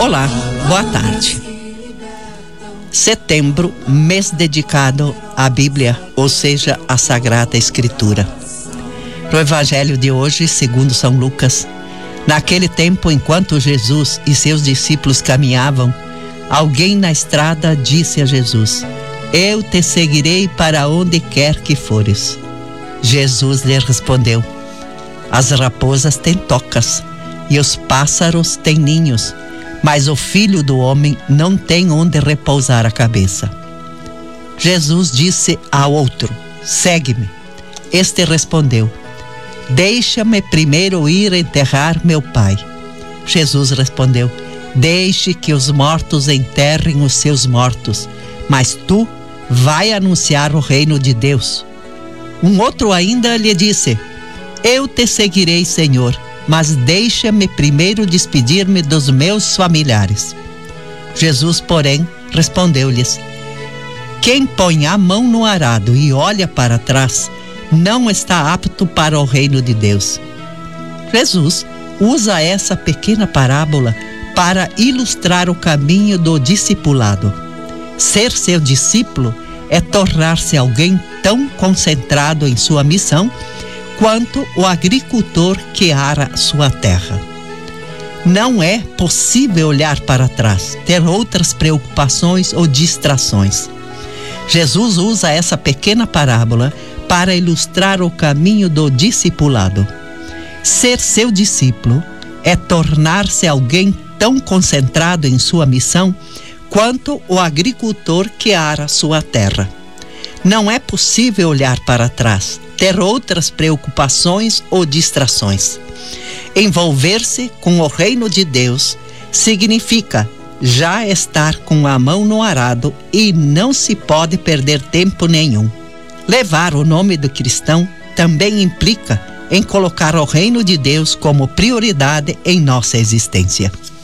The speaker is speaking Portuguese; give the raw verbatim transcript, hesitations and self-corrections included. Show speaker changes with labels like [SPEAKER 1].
[SPEAKER 1] Olá, boa tarde. Setembro, mês dedicado à Bíblia, ou seja, à Sagrada Escritura. No Evangelho de hoje, segundo São Lucas, naquele tempo, enquanto Jesus e seus discípulos caminhavam, alguém na estrada disse a Jesus: "Eu te seguirei para onde quer que fores." Jesus lhe respondeu: "As raposas têm tocas e os pássaros têm ninhos, mas o Filho do Homem não tem onde repousar a cabeça." Jesus disse ao outro: "Segue-me." Este respondeu: "Deixa-me primeiro ir enterrar meu pai." Jesus respondeu: "Deixe que os mortos enterrem os seus mortos, mas tu vai anunciar o reino de Deus." Um outro ainda lhe disse: "Eu te seguirei, Senhor, mas deixa-me primeiro despedir-me dos meus familiares." Jesus, porém, respondeu-lhes: "Quem põe a mão no arado e olha para trás, não está apto para o reino de Deus." Jesus usa essa pequena parábola para ilustrar o caminho do discipulado. Ser seu discípulo é tornar-se alguém tão concentrado em sua missão quanto o agricultor que ara sua terra. Não é possível olhar para trás, ter outras preocupações ou distrações. Jesus usa essa pequena parábola para ilustrar o caminho do discipulado. Ser seu discípulo é tornar-se alguém tão concentrado em sua missão quanto o agricultor que ara sua terra. Não é possível olhar para trás, ter outras preocupações ou distrações. Envolver-se com o reino de Deus significa já estar com a mão no arado e não se pode perder tempo nenhum. Levar o nome do cristão também implica em colocar o reino de Deus como prioridade em nossa existência.